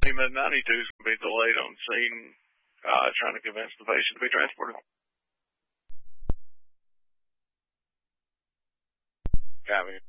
FEMA 92 is going to be delayed on scene, trying to convince the patient to be transported. Copy.